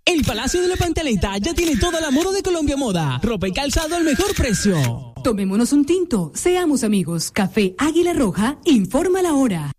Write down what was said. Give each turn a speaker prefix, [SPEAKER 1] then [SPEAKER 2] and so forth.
[SPEAKER 1] El Palacio de la Pantaleta ya tiene toda la moda de Colombia Moda. Ropa y calzado al mejor precio.
[SPEAKER 2] Tomémonos un tinto, seamos amigos. Café Águila Roja informa la hora.